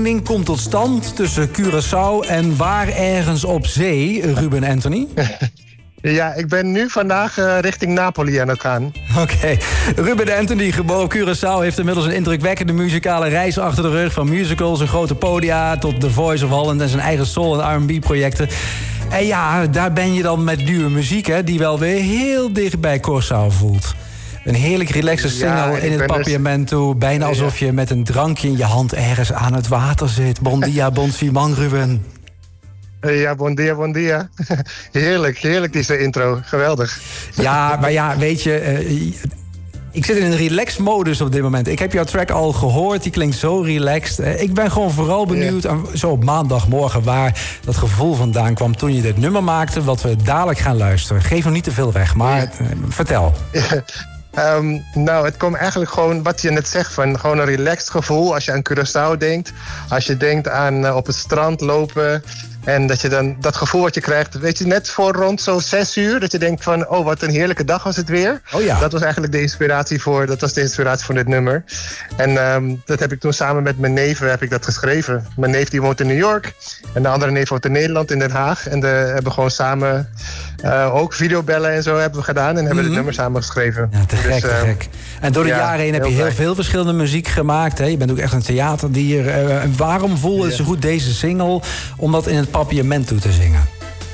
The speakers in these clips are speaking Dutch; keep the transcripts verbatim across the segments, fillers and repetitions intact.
verbinding komt tot stand tussen Curaçao en waar ergens op zee, Ruben Anthony? Ja, ik ben nu vandaag uh, richting Napoli aan het gaan. Oké. Okay. Ruben Anthony, geboren Curaçao, heeft inmiddels een indrukwekkende muzikale reis achter de rug. Van musicals en grote podia tot The Voice of Holland en zijn eigen soul- en R en B-projecten. En ja, daar ben je dan met nieuwe muziek, hè, die wel weer heel dicht bij Curaçao voelt. Een heerlijk relaxe single ja, in het Papiamento. Dus... Bijna alsof je met een drankje in je hand ergens aan het water zit. Bon dia, bon simang, Ruben. Ja, bon dia, bon dia. Heerlijk, heerlijk deze intro. Geweldig. Ja, maar ja, weet je... Uh, ik zit in een relax-modus op dit moment. Ik heb jouw track al gehoord, die klinkt zo relaxed. Uh, ik ben gewoon vooral benieuwd, ja. aan, zo op maandagmorgen... waar dat gevoel vandaan kwam toen je dit nummer maakte... wat we dadelijk gaan luisteren. Geef nog niet te veel weg, maar ja. uh, vertel. Ja. Um, nou, het komt eigenlijk gewoon, wat je net zegt, van gewoon een relaxed gevoel als je aan Curaçao denkt. Als je denkt aan uh, op het strand lopen en dat je dan dat gevoel wat je krijgt, weet je, net voor rond zo zes uur, dat je denkt van, oh, wat een heerlijke dag was het weer. Oh ja. Dat was eigenlijk de inspiratie voor, dat was de inspiratie voor dit nummer. En um, dat heb ik toen samen met mijn neven heb ik dat geschreven. Mijn neef die woont in New York en de andere neef woont in Nederland, in Den Haag. En de hebben gewoon samen uh, ook videobellen en zo hebben we gedaan en hebben mm-hmm. dit nummer samen geschreven. Ja, te gek, dus, uh, te gek. En door de ja, jaren heen heb je heel blij. veel verschillende muziek gemaakt. Hè? Je bent ook echt een theaterdier. Uh, waarom voelde het ja. zo goed deze single om dat in het Papiamento te zingen?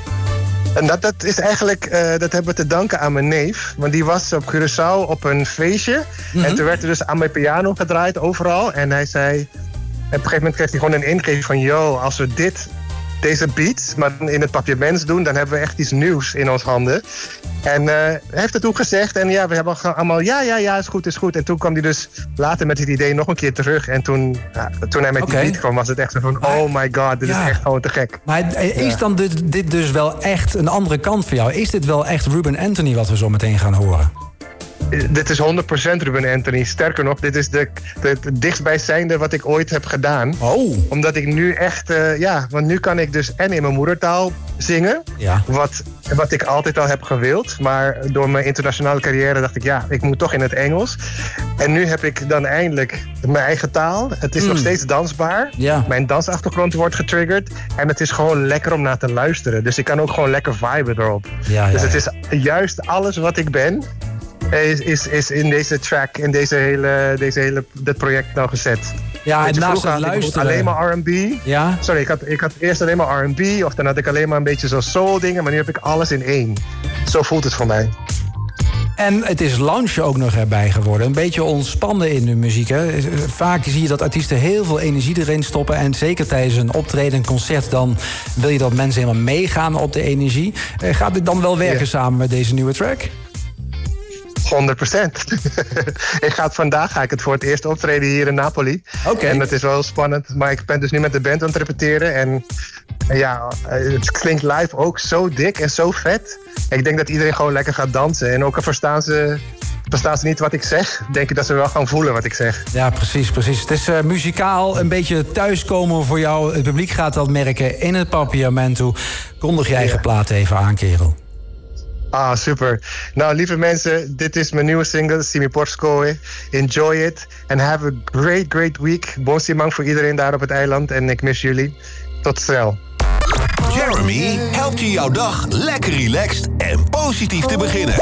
En dat, dat is eigenlijk, uh, dat hebben we te danken aan mijn neef. Want die was op Curaçao op een feestje. Mm-hmm. En toen werd er dus aan mijn piano gedraaid overal. En hij zei, op een gegeven moment kreeg hij gewoon een ingeving van, yo, als we dit, deze beats, maar in het Papiamento doen, dan hebben we echt iets nieuws in ons handen. En uh, hij heeft het toen gezegd. En ja, we hebben allemaal, ja, ja, ja, is goed, is goed. En toen kwam hij dus later met het idee nog een keer terug. En toen, ja, toen hij met okay. die beat kwam, was het echt zo van, oh my god, dit ja. is echt gewoon te gek. Maar is ja. dan dit, dit dus wel echt een andere kant voor jou? Is dit wel echt Ruben Anthony wat we zo meteen gaan horen? Dit is honderd procent Ruben Anthony. Sterker nog, dit is de, de, de dichtstbijzijnde wat ik ooit heb gedaan. Oh. Omdat ik nu echt, uh, ja, want nu kan ik dus en in mijn moedertaal zingen. Ja. Wat, wat ik altijd al heb gewild. Maar door mijn internationale carrière dacht ik, ja, ik moet toch in het Engels. En nu heb ik dan eindelijk mijn eigen taal. Het is mm. nog steeds dansbaar. Ja. Mijn dansachtergrond wordt getriggerd. En het is gewoon lekker om naar te luisteren. Dus ik kan ook gewoon lekker viben erop. Ja, ja, dus het ja. is juist alles wat ik ben. Is, is, is in deze track, in deze hele, deze hele, dit project nou gezet. Ja, en naast het luisteren. Alleen maar R en B. Ja? Sorry, ik had, ik had eerst alleen maar R en B. Of dan had ik alleen maar een beetje zo soul dingen. Maar nu heb ik alles in één. Zo voelt het voor mij. En het is lounge ook nog erbij geworden. Een beetje ontspannen in de muziek. Hè? Vaak zie je dat artiesten heel veel energie erin stoppen. En zeker tijdens een optreden, een concert, dan wil je dat mensen helemaal meegaan op de energie. Gaat dit dan wel werken yeah. samen met deze nieuwe track? honderd procent. ik ga het vandaag ga ik het voor het eerst optreden hier in Napoli. Okay. En dat is wel spannend. Maar ik ben dus nu met de band aan het repeteren. En, en ja, het klinkt live ook zo dik en zo vet. Ik denk dat iedereen gewoon lekker gaat dansen. En ook al verstaan ze, verstaan ze niet wat ik zeg, denk ik dat ze wel gaan voelen wat ik zeg. Ja, precies, precies. Het is uh, muzikaal een beetje thuiskomen voor jou. Het publiek gaat dat merken in het Papiamento. Kondig je eigen ja. plaat even aan, kerel. Ah, super. Nou, lieve mensen, dit is mijn nieuwe single, Simi Porskoe. Enjoy it and have a great, great week. Bon simang voor iedereen daar op het eiland en ik mis jullie. Tot snel. Jeremy helpt je jouw dag lekker relaxed en positief te beginnen.